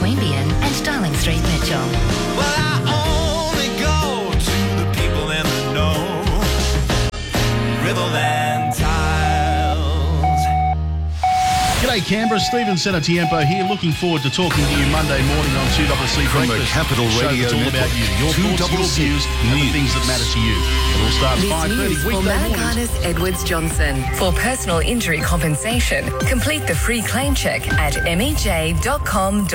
Queanbeyan and Darling Street, Mitchell. Well, I only go to the people in the know. Riverland Tiles. G'day Canberra, Stephen Senatiempo here, looking forward to talking to you Monday morning on 2CC From Breakfast. the Capital Show Radio that's all Network, about you, your thoughts, your 2CC views, and the things that matter to you. It all starts This 5:30 news for weekday mornings. Maricanas Edwards Johnson. For personal injury compensation, complete the free claim check at mej.com.au.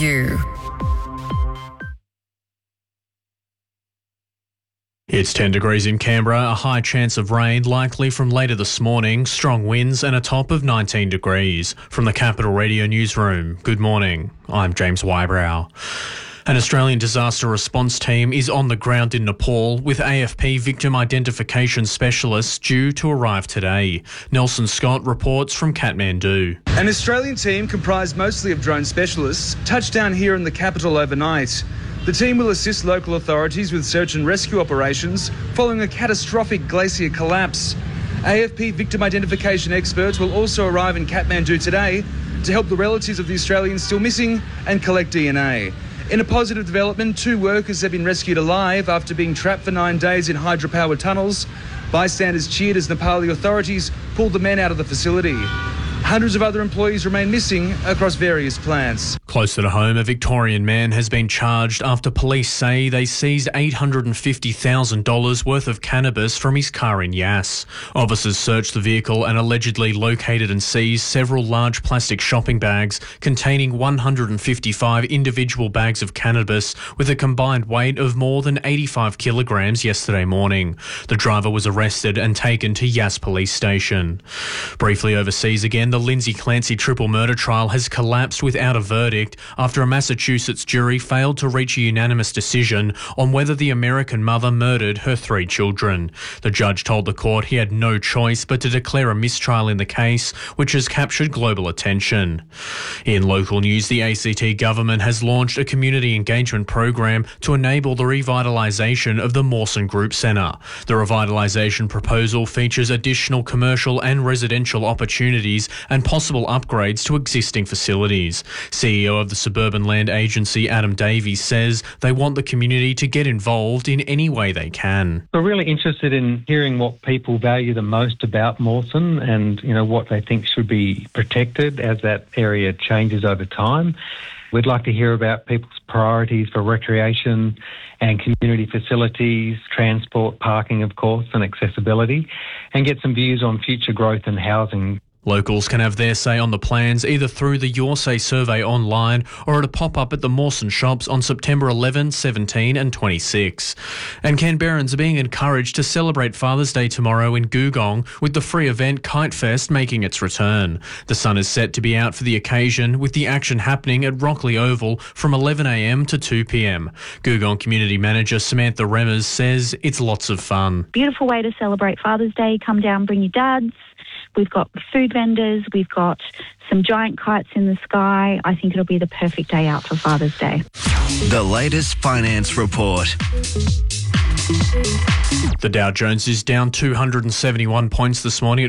It's 10 degrees in Canberra, a high chance of rain likely from later this morning, strong winds and a top of 19 degrees. From the Capital Radio Newsroom, good morning. I'm James Wybrow. An Australian disaster response team is on the ground in Nepal with AFP victim identification specialists due to arrive today. Nelson Scott reports from Kathmandu. An Australian team comprised mostly of drone specialists touched down here in the capital overnight. The team will assist local authorities with search and rescue operations following a catastrophic glacier collapse. AFP victim identification experts will also arrive in Kathmandu today to help the relatives of the Australians still missing and collect DNA. In a positive development, 2 workers have been rescued alive after being trapped for 9 days in hydropowered tunnels. Bystanders cheered as Nepali authorities pulled the men out of the facility. Hundreds of other employees remain missing across various plants. Closer to home, a Victorian man has been charged after police say they seized $850,000 worth of cannabis from his car in Yass. Officers searched the vehicle and allegedly located and seized several large plastic shopping bags containing 155 individual bags of cannabis with a combined weight of more than 85 kilograms yesterday morning. The driver was arrested and taken to Yass Police Station. Briefly overseas again, the Lindsay Clancy triple murder trial has collapsed without a verdict after a Massachusetts jury failed to reach a unanimous decision on whether the American mother murdered her 3 children. The judge told the court he had no choice but to declare a mistrial in the case, which has captured global attention. In local news, the ACT government has launched a community engagement program to enable the revitalisation of the Mawson Group Centre. The revitalisation proposal features additional commercial and residential opportunities and possible upgrades to existing facilities. CEO of the Suburban Land Agency, Adam Davies, says they want the community to get involved in any way they can. We're really interested in hearing what people value the most about Mawson and, what they think should be protected as that area changes over time. We'd like to hear about people's priorities for recreation and community facilities, transport, parking, of course, and accessibility, and get some views on future growth and housing. Locals can have their say on the plans either through the Your Say survey online or at a pop-up at the Mawson shops on September 11, 17 and 26. And Canberrans are being encouraged to celebrate Father's Day tomorrow in Googong with the free event Kite Fest making its return. The sun is set to be out for the occasion with the action happening at Rockley Oval from 11am to 2pm. Googong Community Manager Samantha Remmers says it's lots of fun. Beautiful way to celebrate Father's Day. Come down, bring your dads. We've got food vendors, we've got some giant kites in the sky. I think it'll be the perfect day out for Father's Day. The latest finance report. The Dow Jones is down 271 points this morning at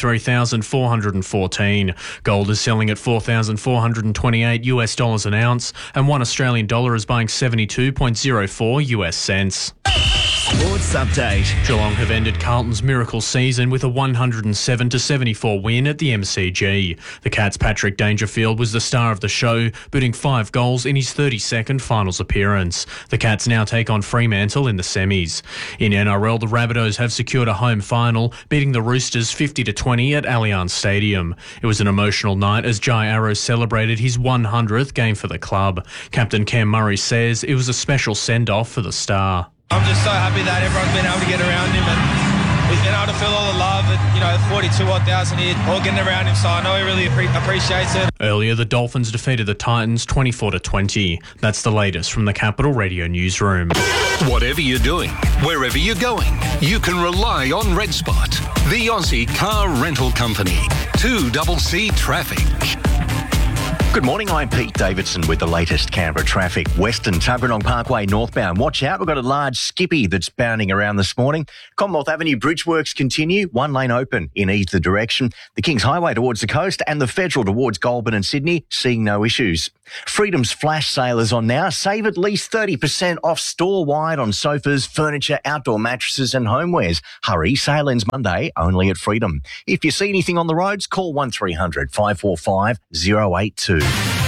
53,414. Gold is selling at $4,428 an ounce, and $1 Australian dollar is buying 72.04 US cents. Sports update. Geelong have ended Carlton's miracle season with a 107-74 win at the MCG. The Cats' Patrick Dangerfield was the star of the show, booting 5 goals in his 32nd finals appearance. The Cats now take on Fremantle in the semis. In NRL, the Rabbitohs have secured a home final, beating the Roosters 50-20 at Allianz Stadium. It was an emotional night as Jai Arrow celebrated his 100th game for the club. Captain Cam Murray says it was a special send-off for the star. I'm just so happy that everyone's been able to get around him and he's been able to feel all the love and, 42,000 here all getting around him, so I know he really appreciates it. Earlier, the Dolphins defeated the Titans 24-20. That's the latest from the Capital Radio Newsroom. Whatever you're doing, wherever you're going, you can rely on Red Spot, the Aussie car rental company. 2CC Traffic. Good morning, I'm Pete Davidson with the latest Canberra traffic. Western Tuggeranong Parkway northbound. Watch out, we've got a large skippy that's bounding around this morning. Commonwealth Avenue bridge works continue, 1 lane open in either direction. The Kings Highway towards the coast and the Federal towards Goulburn and Sydney, seeing no issues. Freedom's flash sale is on now. Save at least 30% off store-wide on sofas, furniture, outdoor mattresses and homewares. Hurry, sale ends Monday only at Freedom. If you see anything on the roads, call 1300 545 082.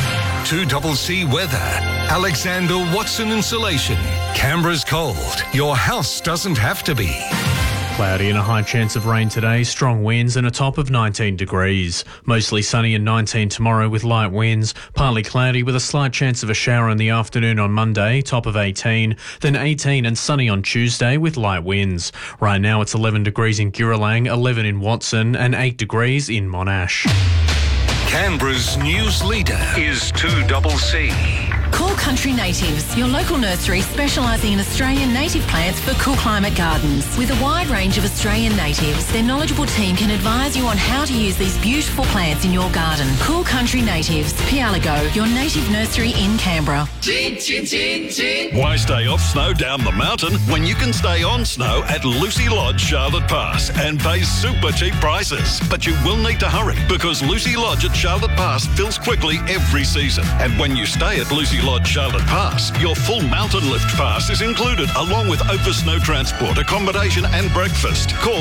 2CC weather. Alexander Watson Insulation. Canberra's cold. Your house doesn't have to be. Cloudy and a high chance of rain today, strong winds and a top of 19 degrees. Mostly sunny and 19 tomorrow with light winds, partly cloudy with a slight chance of a shower in the afternoon on Monday, top of 18, then 18 and sunny on Tuesday with light winds. Right now it's 11 degrees in Gurilang, 11 in Watson and 8 degrees in Monash. Canberra's news leader is 2CC. Cool Country Natives, your local nursery specialising in Australian native plants for cool climate gardens. With a wide range of Australian natives, their knowledgeable team can advise you on how to use these beautiful plants in your garden. Cool Country Natives, Pialago, your native nursery in Canberra. Why stay off snow down the mountain when you can stay on snow at Lucy Lodge, Charlotte Pass and pay super cheap prices? But you will need to hurry because Lucy Lodge at Charlotte Pass fills quickly every season. And when you stay at Lucy Lodge, Charlotte Pass, your full mountain lift pass is included along with over snow transport, accommodation and breakfast. Call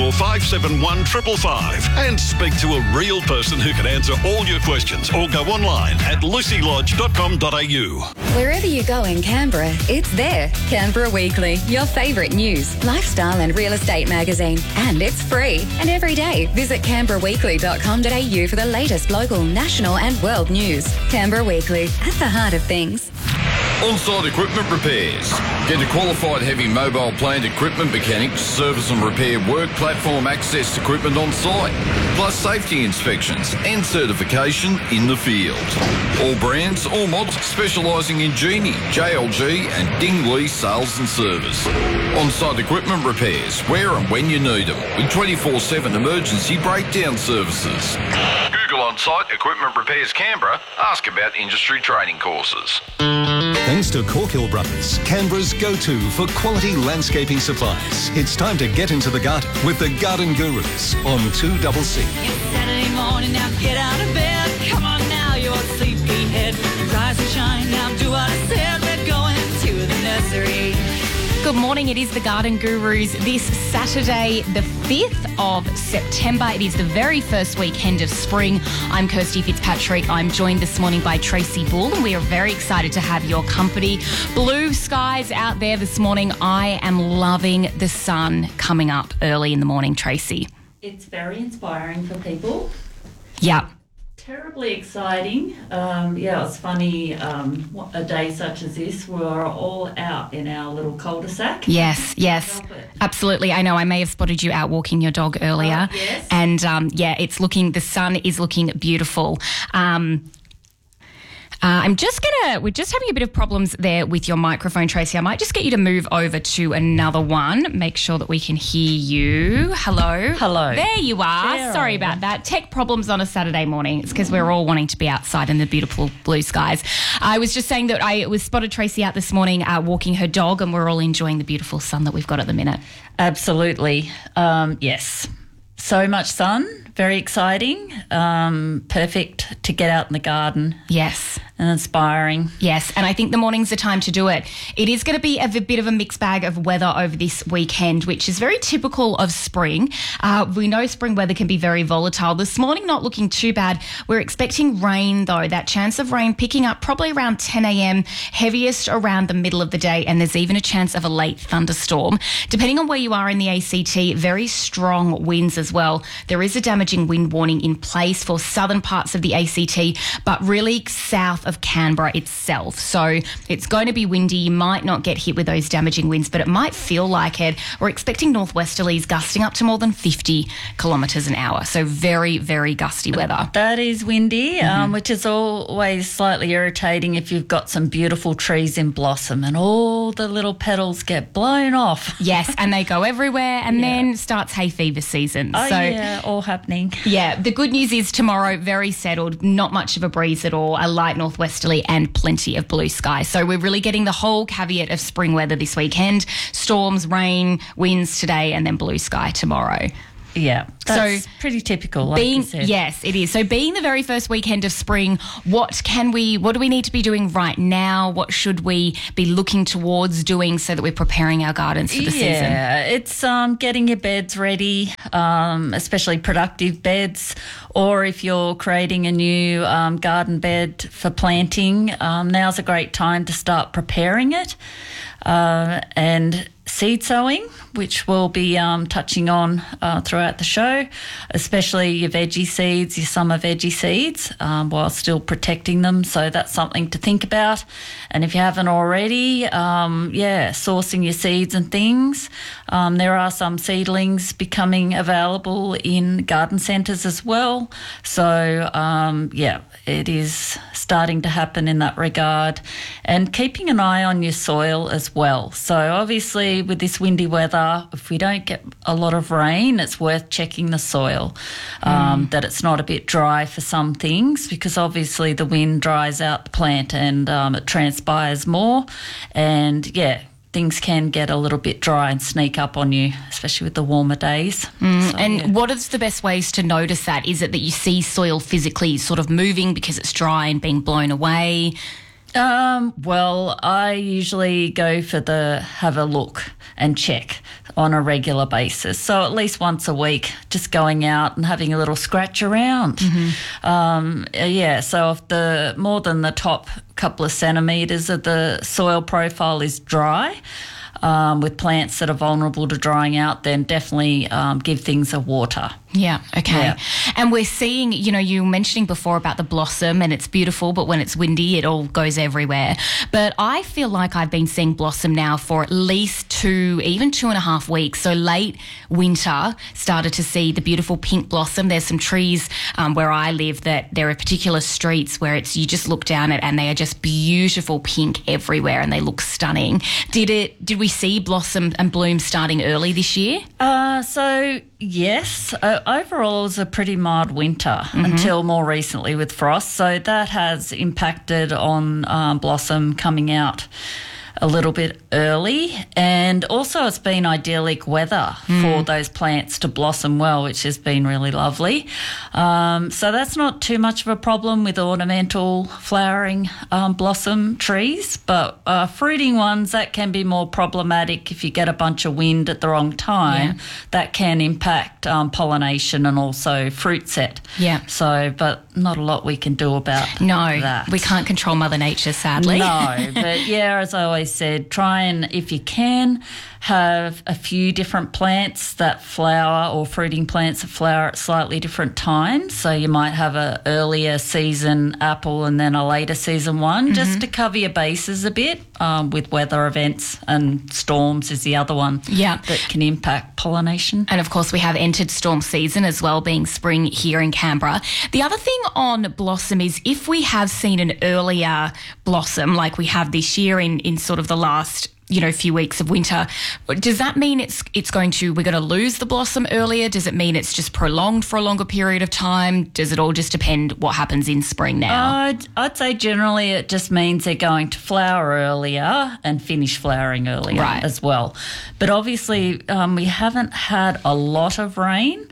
64571 555 and speak to a real person who can answer all your questions or go online at lucylodge.com.au. Wherever you go in Canberra, it's there. Canberra Weekly, your favourite news, lifestyle and real estate magazine. And it's free. And every day, visit canberraweekly.com.au for the latest local, national and world news. Canberra Weekly, at the heart of things. On-site equipment repairs. Get a qualified heavy mobile plant equipment mechanic to service and repair work platform access equipment on site, plus safety inspections and certification in the field. All brands, all models, specialising in Genie, JLG and Dingley sales and service. On-site equipment repairs, where and when you need them, with 24/7 emergency breakdown services. Google On-Site Equipment Repairs Canberra. Ask about industry training courses. Thanks to Corkhill Brothers, Canberra's go-to for quality landscaping supplies. It's time to get into the garden with the Garden Gurus on 2CC. It's Saturday morning, now get out of bed. Come on now, you're sleepyhead. Rise and shine, now do what I said. We're going to the nursery. Good morning. It is the Garden Gurus this Saturday, the 5th of September. It is the very first weekend of spring. I'm Kirsty Fitzpatrick. I'm joined this morning by Tracy Bull, and we are very excited to have your company. Blue skies out there this morning. I am loving the sun coming up early in the morning, Tracy. It's very inspiring for people. Yeah. Terribly exciting. It's funny, a day such as this, we're all out in our little cul-de-sac. Yes, absolutely. I know I may have spotted you out walking your dog earlier. Yes. And the sun is looking beautiful. We're just having a bit of problems there with your microphone, Tracy. I might just get you to move over to another one. Make sure that we can hear you. Hello. Hello. There you are. There Sorry about that. Tech problems on a Saturday morning. It's because we're all wanting to be outside in the beautiful blue skies. I was just saying that I was spotted Tracy out this morning walking her dog, and we're all enjoying the beautiful sun that we've got at the minute. Absolutely. Yes. So much sun. Very exciting. Perfect to get out in the garden. Yes. And inspiring. Yes, and I think the morning's the time to do it. It is going to be a bit of a mixed bag of weather over this weekend, which is very typical of spring. We know spring weather can be very volatile. This morning, not looking too bad. We're expecting rain, though. That chance of rain picking up probably around 10 a.m, heaviest around the middle of the day, and there's even a chance of a late thunderstorm. Depending on where you are in the ACT, very strong winds as well. There is a damaging wind warning in place for southern parts of the ACT, but really south of Canberra itself. So it's going to be windy. You might not get hit with those damaging winds, but it might feel like it. We're expecting northwesterlies gusting up to more than 50 kilometres an hour. So very, very gusty weather. That is windy, which is always slightly irritating if you've got some beautiful trees in blossom and all the little petals get blown off. Yes, and they go everywhere, and then starts hay fever season. All happening. Yeah, the good news is tomorrow, very settled, not much of a breeze at all, a light northwesterly and plenty of blue sky. So we're really getting the whole caveat of spring weather this weekend. Storms, rain, winds today, and then blue sky tomorrow. Yeah, that's pretty typical, like you said. Yes, it is. So being the very first weekend of spring, what do we need to be doing right now? What should we be looking towards doing so that we're preparing our gardens for the season? Yeah, it's getting your beds ready, especially productive beds, or if you're creating a new garden bed for planting, now's a great time to start preparing it. And seed sowing, which we'll be touching on throughout the show, especially your veggie seeds, your summer veggie seeds, while still protecting them. So that's something to think about. And if you haven't already, sourcing your seeds and things. There are some seedlings becoming available in garden centres as well. So, it is starting to happen in that regard. And keeping an eye on your soil as well. So obviously with this windy weather, if we don't get a lot of rain, it's worth checking the soil, that it's not a bit dry for some things, because obviously the wind dries out the plant and it transpires more. And things can get a little bit dry and sneak up on you, especially with the warmer days. What is the best ways to notice that? Is it that you see soil physically sort of moving because it's dry and being blown away? Well, I usually go for have a look and check on a regular basis. So at least once a week, just going out and having a little scratch around. So if the more than the top couple of centimetres of the soil profile is dry, with plants that are vulnerable to drying out, then definitely give things a water. Yeah, okay. Yeah. And we're seeing, you were mentioning before about the blossom, and it's beautiful, but when it's windy, it all goes everywhere. But I feel like I've been seeing blossom now for at least 2.5 weeks. So late winter, started to see the beautiful pink blossom. There's some trees where I live that there are particular streets where you just look down at and they are just beautiful pink everywhere and they look stunning. Did we see blossom and bloom starting early this year? So yes, overall it was a pretty mild winter until more recently with frost. So that has impacted on blossom coming out a little bit early, and also it's been idyllic weather for those plants to blossom well, which has been really lovely. So that's not too much of a problem with ornamental flowering blossom trees, but fruiting ones, that can be more problematic if you get a bunch of wind at the wrong time. Yeah. That can impact pollination and also fruit set. Yeah. So, but not a lot we can do about that. We can't control Mother Nature, sadly. No, but as I always said, try and, if you can, have a few different plants that flower, or fruiting plants that flower at slightly different times. So you might have an earlier season apple and then a later season one, just to cover your bases a bit, with weather events, and storms is the other one that can impact pollination. And of course we have entered storm season as well, being spring here in Canberra. The other thing on blossom is if we have seen an earlier blossom like we have this year in sort of the last few weeks of winter, does that mean we're going to lose the blossom earlier? Does it mean it's just prolonged for a longer period of time? Does it all just depend what happens in spring now? I'd say generally it just means they're going to flower earlier and finish flowering earlier as well. But obviously we haven't had a lot of rain,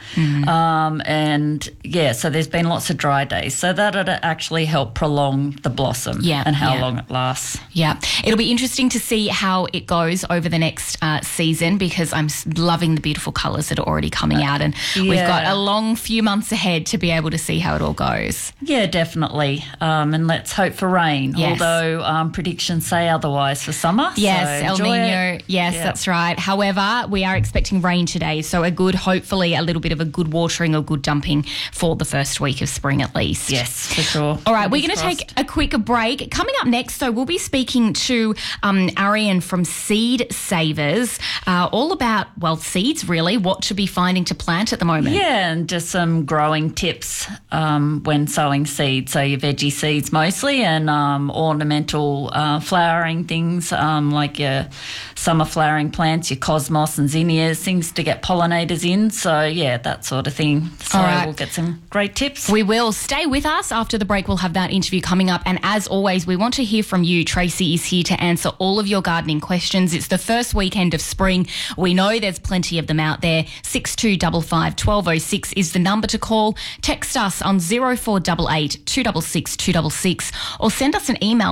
so there's been lots of dry days. So that'd actually help prolong the blossom and how long it lasts. Yeah. It'll be interesting to see how it goes over the next season, because I'm loving the beautiful colours that are already coming out, and we've got a long few months ahead to be able to see how it all goes. Yeah, definitely. And let's hope for rain, although predictions say otherwise for summer. Yes, so El Nino. Yes, that's right. However, we are expecting rain today, so hopefully a little bit of a good watering or good dumping for the first week of spring at least. Yes, for sure. All right, we're going to take a quick break. Coming up next, though, we'll be speaking to Arian from Seed Savers, all about, seeds really, what to be finding to plant at the moment. Yeah, and just some growing tips when sowing seeds. So your veggie seeds mostly, and ornamental flowering things like your summer flowering plants, your cosmos and zinnias, things to get pollinators in. So, that sort of thing. So we'll get some great tips. We will. Stay with us. After the break, we'll have that interview coming up. And as always, we want to hear from you. Tracy is here to answer all of your gardening questions questions. It's the first weekend of spring. We know there's plenty of them out there. 6255 1206 is the number to call. Text us on 0488 266 266 or send us an email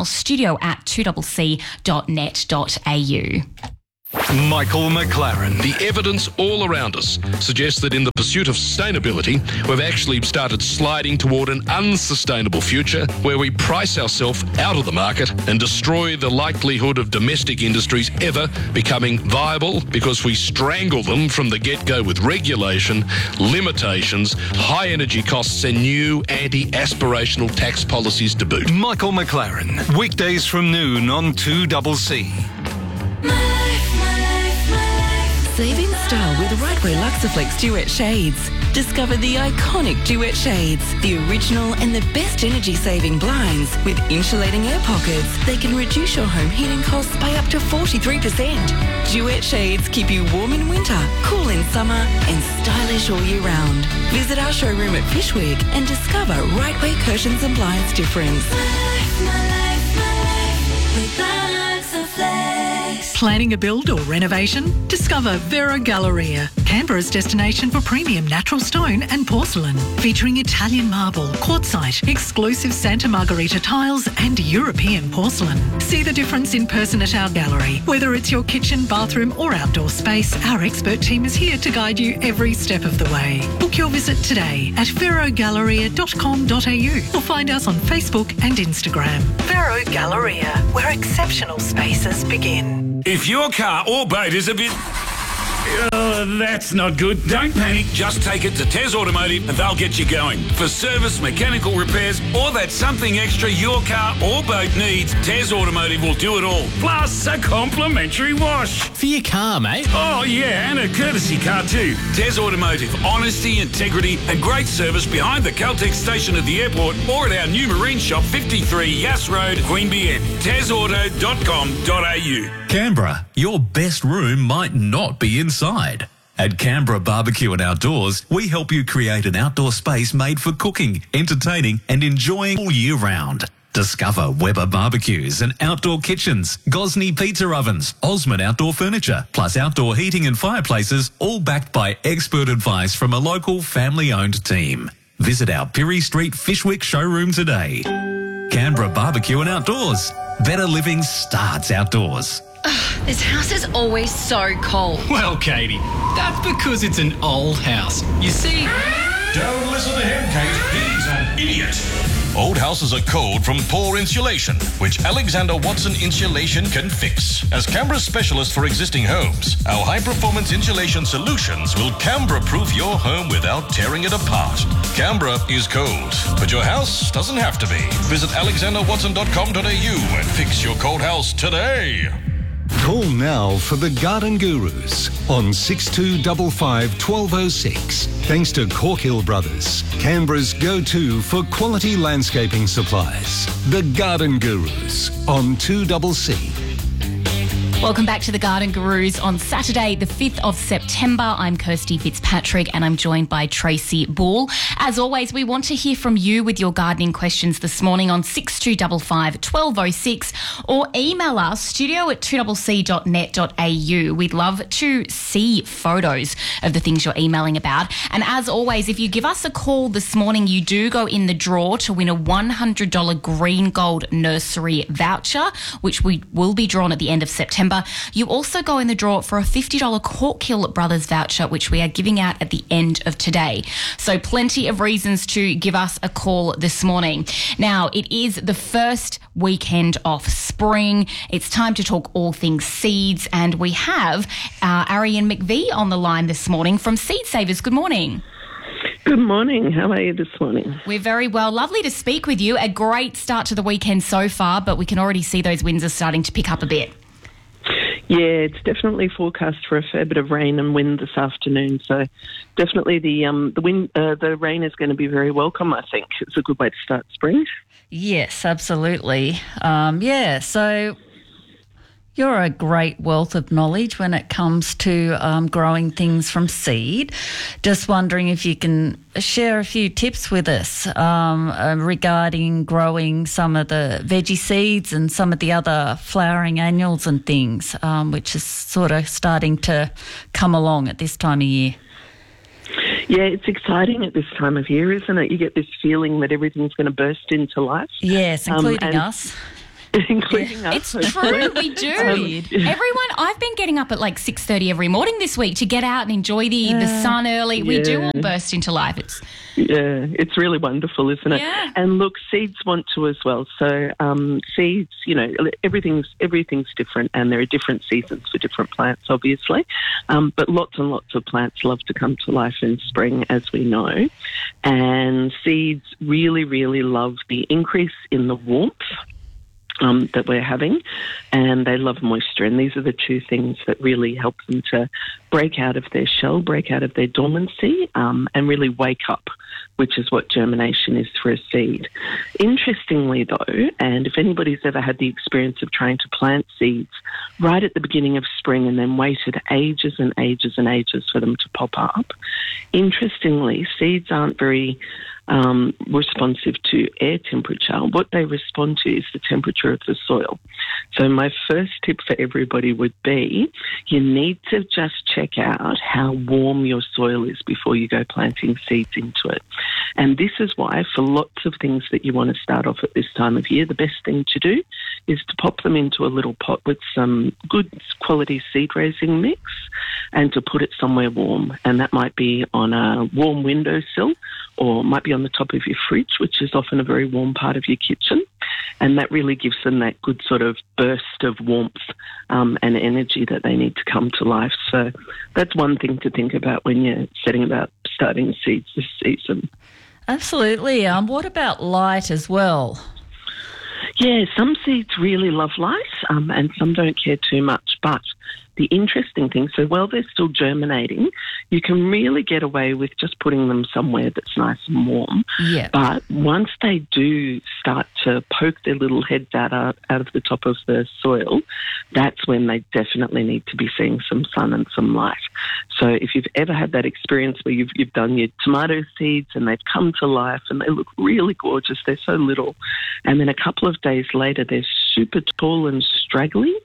studio@2cc.net.au. Michael McLaren. The evidence all around us suggests that in the pursuit of sustainability, we've actually started sliding toward an unsustainable future where we price ourselves out of the market and destroy the likelihood of domestic industries ever becoming viable because we strangle them from the get-go with regulation, limitations, high energy costs and new anti-aspirational tax policies to boot. Michael McLaren. Weekdays from noon on 2CC. Saving style with Rightway Luxaflex Duet Shades. Discover the iconic Duet Shades, the original and the best energy-saving blinds with insulating air pockets. They can reduce your home heating costs by up to 43%. Duet Shades keep you warm in winter, cool in summer and stylish all year round. Visit our showroom at Fishwick and discover Rightway Curtains and Blinds difference. Planning a build or renovation? Discover Vero Galleria, Canberra's destination for premium natural stone and porcelain, featuring Italian marble, quartzite, exclusive Santa Margherita tiles and European porcelain. See the difference in person at our gallery. Whether it's your kitchen, bathroom or outdoor space, our expert team is here to guide you every step of the way. Book your visit today at verogalleria.com.au or find us on Facebook and Instagram. Vero Galleria, where exceptional spaces begin. If your car or boat is a bit... that's not good. Don't panic. Just take it to Tez Automotive and they'll get you going. For service, mechanical repairs, or that something extra your car or boat needs, Tez Automotive will do it all. Plus a complimentary wash. For your car, mate. Oh, yeah, and a courtesy car too. Tez Automotive. Honesty, integrity and great service behind the Caltex station at the airport or at our new marine shop, 53 Yass Road, Queanbeyan. TezAuto.com.au. Canberra, your best room might not be inside. At Canberra Barbecue and Outdoors, we help you create an outdoor space made for cooking, entertaining and enjoying all year round. Discover Weber barbecues and outdoor kitchens, Gosney pizza ovens, Osmond outdoor furniture, plus outdoor heating and fireplaces, all backed by expert advice from a local family-owned team. Visit our Pirie Street Fishwick showroom today. Canberra Barbecue and Outdoors. Better living starts outdoors. This house is always so cold. Well, Katie, that's because it's an old house. You see... Don't listen to him, Kate. He's an idiot. Old houses are cold from poor insulation, which Alexander Watson Insulation can fix. As Canberra's specialist for existing homes, our high-performance insulation solutions will Canberra-proof your home without tearing it apart. Canberra is cold, but your house doesn't have to be. Visit alexanderwatson.com.au and fix your cold house today. Call now for the Garden Gurus on 6255 1206. Thanks to Corkhill Brothers, Canberra's go-to for quality landscaping supplies. The Garden Gurus on 2CC. Welcome back to the Garden Gurus on Saturday, the 5th of September. I'm Kirsty Fitzpatrick and I'm joined by Tracy Bull. As always, we want to hear from you with your gardening questions this morning on 6255 1206 or email us studio@2cc.net.au. We'd love to see photos of the things you're emailing about. And as always, if you give us a call this morning, you do go in the draw to win a $100 Green Gold Nursery voucher, which we will be drawn at the end of September. You also go in the draw for a $50 Corkhill Brothers voucher, which we are giving out at the end of today. So plenty of reasons to give us a call this morning. Now, it is the first weekend of spring. It's time to talk all things seeds, and we have Arian McVie on the line this morning from Seed Savers. Good morning. Good morning. How are you this morning? We're very well. Lovely to speak with you. A great start to the weekend so far, but we can already see those winds are starting to pick up a bit. Yeah, it's definitely forecast for a fair bit of rain and wind this afternoon. So definitely the rain is going to be very welcome, I think. It's a good way to start spring. Yes, absolutely. So You're a great wealth of knowledge when it comes to growing things from seed. Just wondering if you can share a few tips with us regarding growing some of the veggie seeds and some of the other flowering annuals and things, which is sort of starting to come along at this time of year. Yeah, it's exciting at this time of year, isn't it? You get this feeling that everything's going to burst into life. Yes, including us. Including us. It's true, we do. Everyone, I've been getting up at like 6:30 every morning this week to get out and enjoy the sun early. We do all burst into life. It's really wonderful, isn't it? Yeah. And look, seeds want to as well. So seeds, everything's different, and there are different seasons for different plants, obviously. But lots and lots of plants love to come to life in spring, as we know. And seeds really, really love the increase in the warmth that we're having, and they love moisture, and these are the two things that really help them to break out of their shell, break out of their dormancy, and really wake up, which is what germination is for a seed. Interestingly though, and if anybody's ever had the experience of trying to plant seeds right at the beginning of spring and then waited ages and ages and ages for them to pop up, interestingly, seeds aren't very responsive to air temperature. What they respond to is the temperature of the soil. So my first tip for everybody would be you need to just check out how warm your soil is before you go planting seeds into it. And this is why for lots of things that you want to start off at this time of year, the best thing to do is to pop them into a little pot with some good quality seed raising mix and to put it somewhere warm. And that might be on a warm windowsill, or might be on the top of your fridge, which is often a very warm part of your kitchen. And that really gives them that good sort of burst of warmth and energy that they need to come to life. So that's one thing to think about when you're setting about starting seeds this season. Absolutely. What about light as well? Yeah, some seeds really love light and some don't care too much, but the interesting thing, so while they're still germinating, you can really get away with just putting them somewhere that's nice and warm. Yeah. But once they do start to poke their little heads out of the top of the soil, that's when they definitely need to be seeing some sun and some light. So if you've ever had that experience where you've done your tomato seeds and they've come to life and they look really gorgeous, they're so little, and then a couple of days later they're super tall and straggly,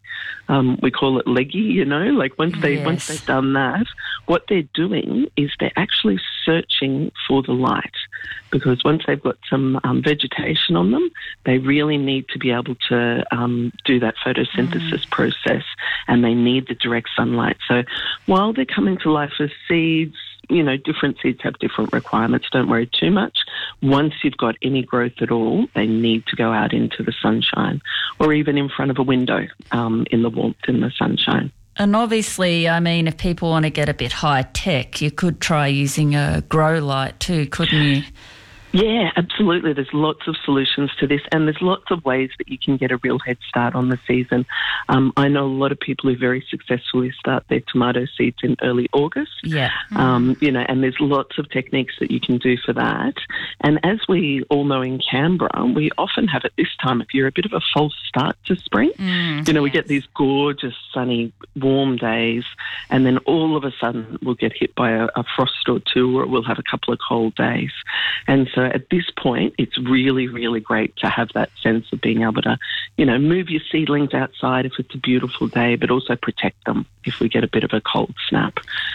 we call it leggy, like once they've done that, what they're doing is they're actually searching for the light, because once they've got some vegetation on them, they really need to be able to do that photosynthesis process, and they need the direct sunlight. So while they're coming to life as seeds, different seeds have different requirements. Don't worry too much. Once you've got any growth at all, they need to go out into the sunshine, or even in front of a window in the warmth in the sunshine. And obviously, if people want to get a bit high tech, you could try using a grow light too, couldn't you? Yeah, absolutely. There's lots of solutions to this, and there's lots of ways that you can get a real head start on the season. I know a lot of people who very successfully start their tomato seeds in early August. Yeah. And there's lots of techniques that you can do for that. And as we all know in Canberra, we often have at this time of year a bit of a false start to spring. We get these gorgeous, sunny, warm days, and then all of a sudden we'll get hit by a frost or two, or we'll have a couple of cold days. And so at this point, it's really, really great to have that sense of being able to, move your seedlings outside if it's a beautiful day, but also protect them if we get a bit of a cold snap.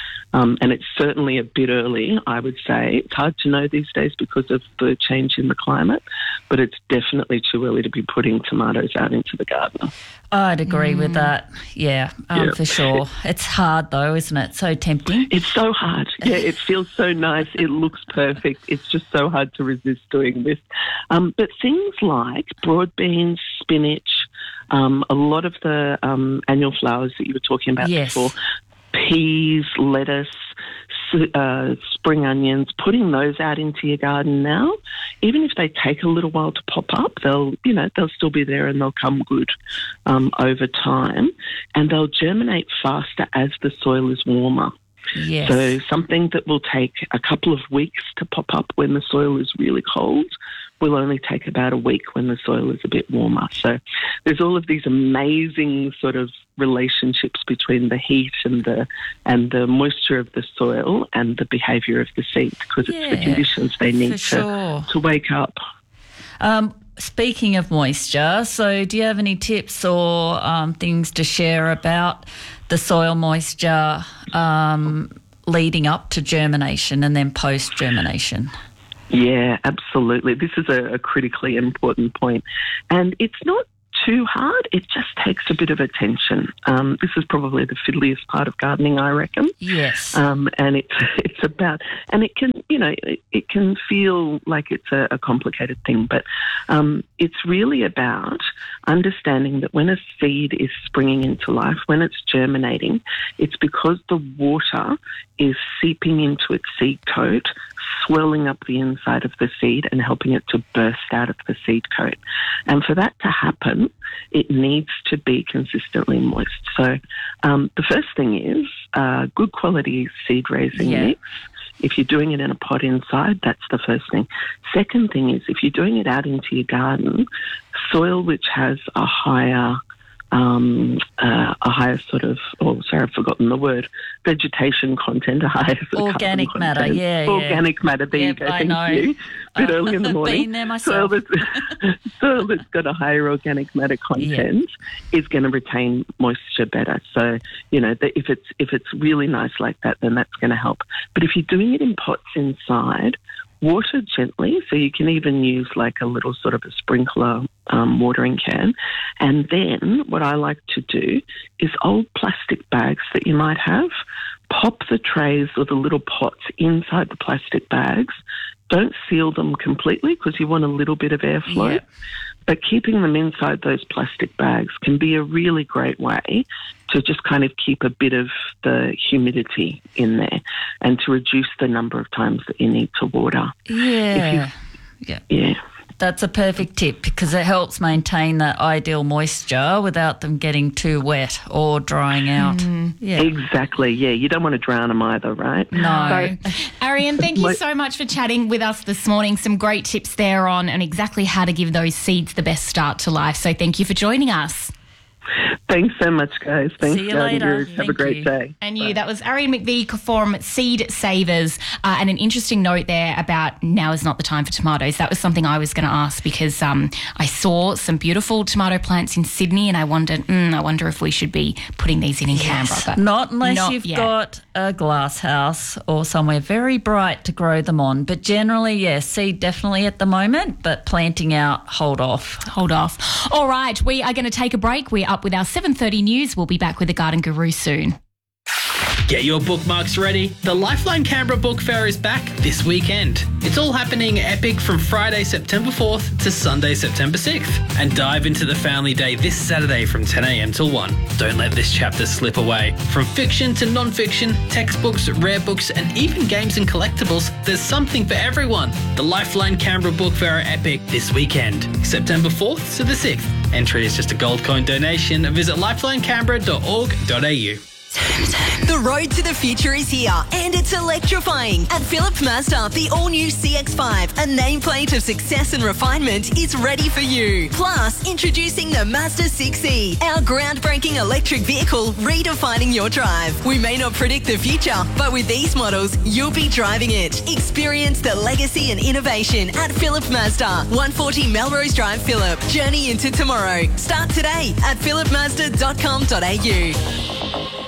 And it's certainly a bit early, I would say. It's hard to know these days because of the change in the climate, but it's definitely too early to be putting tomatoes out into the garden. I'd agree with that. Yeah, for sure. It's hard though, isn't it? So tempting. It's so hard. Yeah, it feels so nice. It looks perfect. It's just so hard to resist doing this. But things like broad beans, spinach, a lot of the annual flowers that you were talking about before, peas, lettuce, spring onions, putting those out into your garden now, even if they take a little while to pop up, they'll still be there and they'll come good over time, and they'll germinate faster as the soil is warmer. Yes. So something that will take a couple of weeks to pop up when the soil is really cold will only take about a week when the soil is a bit warmer. So there's all of these amazing sort of relationships between the heat and the moisture of the soil and the behaviour of the seed, because it's the conditions they need to wake up. Speaking of moisture, so do you have any tips or things to share about the soil moisture leading up to germination and then post-germination? Yeah, absolutely. This is a critically important point. And it's not too hard. It just takes a bit of attention. This is probably the fiddliest part of gardening, I reckon. Yes. And it's about, and it can, it can feel like it's a complicated thing, but it's really about understanding that when a seed is springing into life, when it's germinating, it's because the water is seeping into its seed coat, swelling up the inside of the seed and helping it to burst out of the seed coat. And for that to happen, it needs to be consistently moist. So the first thing is good quality seed raising mix. If you're doing it in a pot inside, that's the first thing. Second thing is if you're doing it out into your garden, soil which has a higher sort of, I've forgotten the word, vegetation content, a higher sort of organic matter, content. Organic matter, there you go, thank you. A bit early in the morning. Been there myself. Soil that's got a higher organic matter content is going to retain moisture better. So, if it's really nice like that, then that's going to help. But if you're doing it in pots inside, water gently, so you can even use like a little sort of a sprinkler watering can. And then what I like to do is old plastic bags that you might have, pop the trays or the little pots inside the plastic bags. Don't seal them completely because you want a little bit of airflow. Yeah. But keeping them inside those plastic bags can be a really great way to just kind of keep a bit of the humidity in there and to reduce the number of times that you need to water. Yeah. Yeah. That's a perfect tip because it helps maintain that ideal moisture without them getting too wet or drying out. Yeah. Exactly, yeah. You don't want to drown them either, right? No. Arian, thank you so much for chatting with us this morning. Some great tips there on and exactly how to give those seeds the best start to life. So thank you for joining us. Thanks so much, guys. Thanks, See you later. Have a great day. And you, that was Arian McVie from Seed Savers. And an interesting note there about now is not the time for tomatoes. That was something I was going to ask because I saw some beautiful tomato plants in Sydney and I wonder if we should be putting these in Canberra. But not unless you've got a glass house or somewhere very bright to grow them on. But generally, yes, seed definitely at the moment, but planting out, hold off. Hold off. All right, we are going to take a break. We're up with our 7:30 news. We'll be back with the Garden Guru soon. Get your bookmarks ready. The Lifeline Canberra Book Fair is back this weekend. It's all happening epic from Friday, September 4th to Sunday, September 6th. And dive into the Family Day this Saturday from 10 a.m. till 1. Don't let this chapter slip away. From fiction to non-fiction, textbooks, rare books, and even games and collectibles, there's something for everyone. The Lifeline Canberra Book Fair epic this weekend, September 4th to the 6th. Entry is just a gold coin donation. Visit lifelinecanberra.org.au. The road to the future is here and it's electrifying. At Phillips Mazda, the all-new CX-5, a nameplate of success and refinement, is ready for you. Plus, introducing the Mazda 6e, our groundbreaking electric vehicle redefining your drive. We may not predict the future, but with these models, you'll be driving it. Experience the legacy and innovation at Phillips Mazda, 140 Melrose Drive, Phillip. Journey into tomorrow. Start today at phillipmazda.com.au.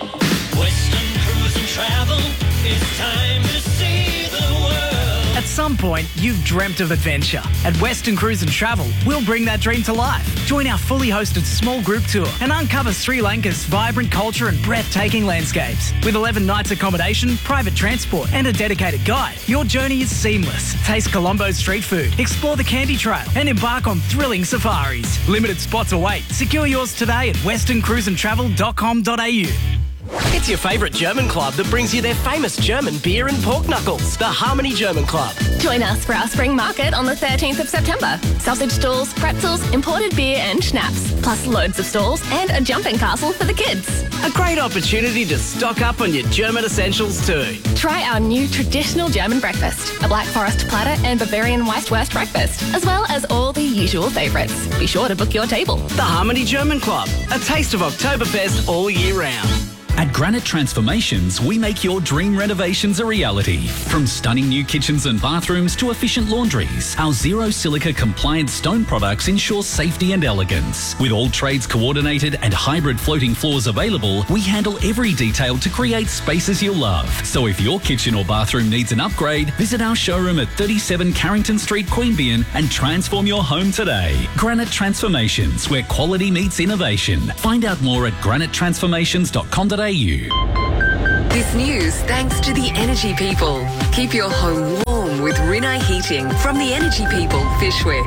Western Cruise and Travel, it's time to see the world. At some point, you've dreamt of adventure. At Western Cruise and Travel, we'll bring that dream to life. Join our fully hosted small group tour and uncover Sri Lanka's vibrant culture and breathtaking landscapes. With 11 nights accommodation, private transport and a dedicated guide, your journey is seamless. Taste Colombo's street food, explore the Candy Trail and embark on thrilling safaris. Limited spots await. Secure yours today at westerncruiseandtravel.com.au. It's your favourite German club that brings you their famous German beer and pork knuckles, the Harmony German Club. Join us for our spring market on the 13th of September. Sausage stalls, pretzels, imported beer and schnapps, plus loads of stalls and a jumping castle for the kids. A great opportunity to stock up on your German essentials too. Try our new traditional German breakfast, a Black Forest platter and Bavarian Weisswurst breakfast, as well as all the usual favourites. Be sure to book your table. The Harmony German Club, a taste of Oktoberfest all year round. At Granite Transformations, we make your dream renovations a reality. From stunning new kitchens and bathrooms to efficient laundries, our zero silica compliant stone products ensure safety and elegance. With all trades coordinated and hybrid floating floors available, we handle every detail to create spaces you'll love. So if your kitchen or bathroom needs an upgrade, visit our showroom at 37 Carrington Street, Queanbeyan and transform your home today. Granite Transformations, where quality meets innovation. Find out more at granitetransformations.com.au. This news thanks to the Energy People. Keep your home warm with Rinnai Heating from the Energy People, Fishwick.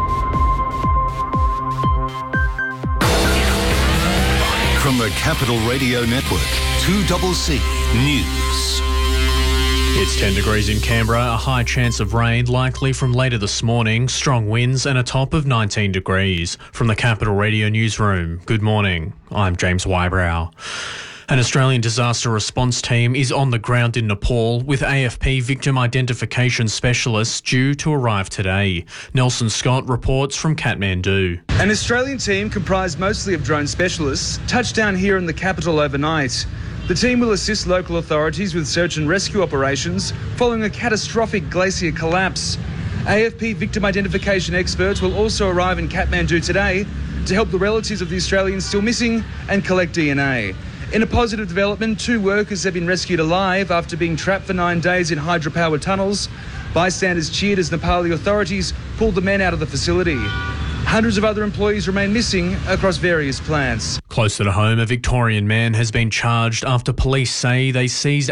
From the Capital Radio Network, 2CC News. It's 10 degrees in Canberra, a high chance of rain likely from later this morning, strong winds and a top of 19 degrees. From the Capital Radio Newsroom, good morning. I'm James Wybrow. An Australian disaster response team is on the ground in Nepal with AFP victim identification specialists due to arrive today. Nelson Scott reports from Kathmandu. An Australian team comprised mostly of drone specialists touched down here in the capital overnight. The team will assist local authorities with search and rescue operations following a catastrophic glacier collapse. AFP victim identification experts will also arrive in Kathmandu today to help the relatives of the Australians still missing and collect DNA. In a positive development, 2 workers have been rescued alive after being trapped for 9 days in hydropower tunnels. Bystanders cheered as Nepali authorities pulled the men out of the facility. Hundreds of other employees remain missing across various plants. Closer to home, a Victorian man has been charged after police say they seized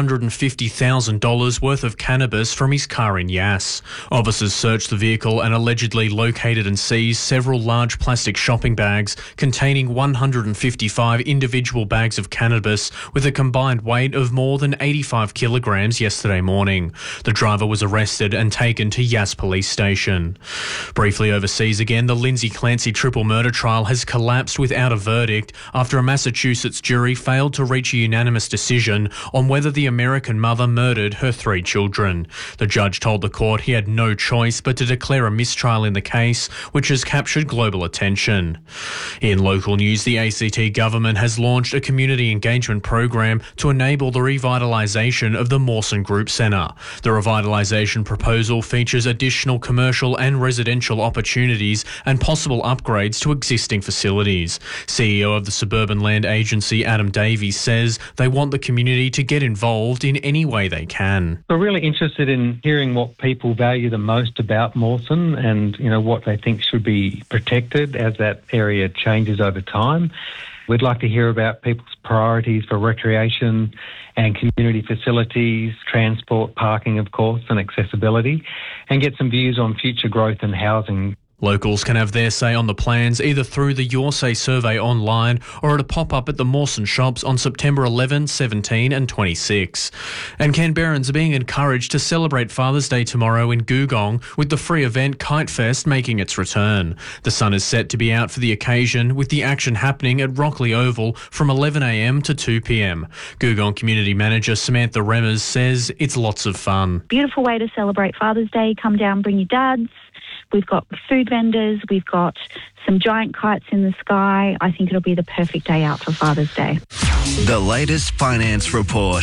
$850,000 worth of cannabis from his car in Yass. Officers searched the vehicle and allegedly located and seized several large plastic shopping bags containing 155 individual bags of cannabis with a combined weight of more than 85 kilograms yesterday morning. The driver was arrested and taken to Yass Police Station. Briefly overseas again, the Lindsay Clancy triple murder trial has collapsed without a verdict after a Massachusetts jury failed to reach a unanimous decision on whether the American mother murdered her 3 children. The judge told the court he had no choice but to declare a mistrial in the case, which has captured global attention. In local news, the ACT government has launched a community engagement program to enable the revitalisation of the Mawson Group Centre. The revitalisation proposal features additional commercial and residential opportunities and possible upgrades to existing facilities. CEO of the Suburban Land Agency, Adam Davies, says they want the community to get involved in any way they can. We're really interested in hearing what people value the most about Mawson and, what they think should be protected as that area changes over time. We'd like to hear about people's priorities for recreation and community facilities, transport, parking, of course, and accessibility, and get some views on future growth and housing. Locals can have their say on the plans either through the Your Say survey online or at a pop-up at the Mawson shops on September 11, 17 and 26. And Canberrans are being encouraged to celebrate Father's Day tomorrow in Googong with the free event Kite Fest making its return. The sun is set to be out for the occasion with the action happening at Rockley Oval from 11am to 2pm. Googong Community Manager Samantha Remmers says it's lots of fun. Beautiful way to celebrate Father's Day. Come down, bring your dads. We've got food vendors, we've got some giant kites in the sky. I think it'll be the perfect day out for Father's Day. The latest finance report.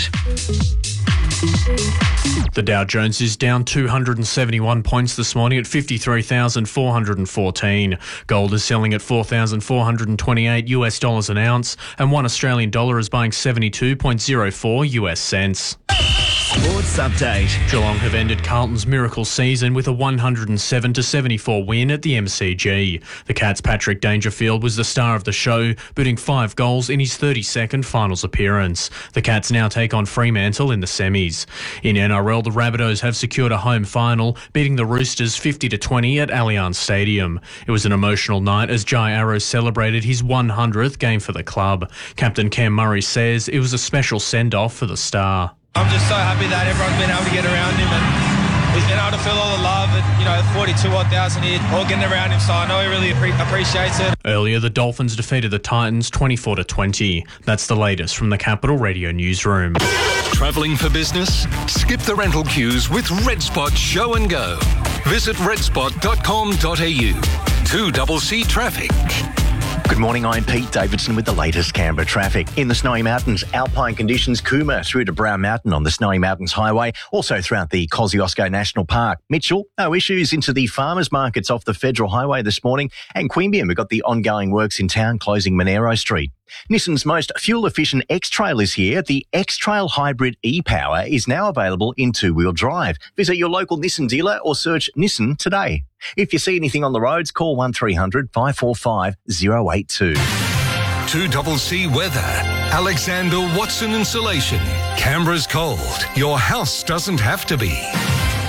The Dow Jones is down 271 points this morning at 53,414. Gold is selling at $4,428 an ounce, and $1 Australian dollar is buying 72.04 US cents. Sports update. Geelong have ended Carlton's miracle season with a 107-74 win at the MCG. The Cats' Patrick Dangerfield was the star of the show, booting 5 goals in his 32nd finals appearance. The Cats now take on Fremantle in the semis. In NRL, the Rabbitohs have secured a home final, beating the Roosters 50-20 at Allianz Stadium. It was an emotional night as Jai Arrow celebrated his 100th game for the club. Captain Cam Murray says it was a special send-off for the star. I'm just so happy that everyone's been able to get around him and he's been able to feel all the love and, 42,000 here all getting around him, so I know he really appreciates it. Earlier, the Dolphins defeated the Titans 24-20. That's the latest from the Capital Radio newsroom. Travelling for business? Skip the rental queues with RedSpot Show and Go. Visit redspot.com.au. 2CC Traffic. Good morning, I'm Pete Davidson with the latest Canberra traffic. In the Snowy Mountains, alpine conditions, Cooma through to Brown Mountain on the Snowy Mountains Highway, also throughout the Kosciuszko National Park. Mitchell, no issues into the farmers markets off the Federal Highway this morning. And Queanbeyan, we've got the ongoing works in town closing Monero Street. Nissan's most fuel-efficient X-Trail is here. The X-Trail Hybrid e-Power is now available in 2-wheel drive. Visit your local Nissan dealer or search Nissan today. If you see anything on the roads, call 1300 545 082. 2CC Weather. Alexander Watson Insulation. Canberra's cold. Your house doesn't have to be.